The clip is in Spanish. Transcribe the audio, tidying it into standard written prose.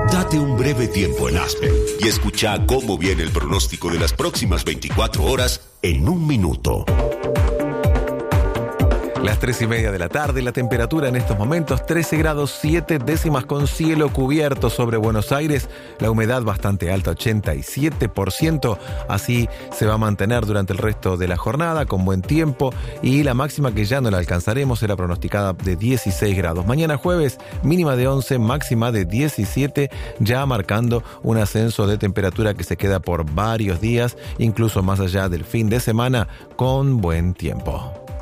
Date un breve tiempo en Aspen y escucha cómo viene el pronóstico de las próximas 24 horas en un minuto. Las 3:30 de la tarde, la temperatura en estos momentos 13 grados 7 décimas con cielo cubierto sobre Buenos Aires, la humedad bastante alta, 87%, así se va a mantener durante el resto de la jornada con buen tiempo y la máxima que ya no la alcanzaremos será pronosticada de 16 grados. Mañana jueves, mínima de 11, máxima de 17, ya marcando un ascenso de temperatura que se queda por varios días, incluso más allá del fin de semana, con buen tiempo.